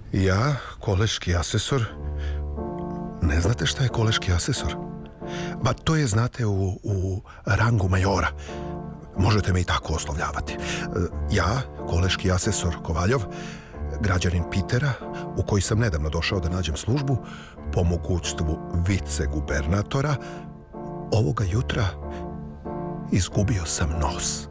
Ja, koleški asesor. Ne znate šta je koleški asesor? Ba, to je, znate, u rangu majora. Možete me i tako oslovljavati. Ja, koleški asesor Kovaljov, građanin Pitera, u koji sam nedavno došao da nađem službu, po mogućstvu vicegubernatora, ovoga jutra izgubio sam nos.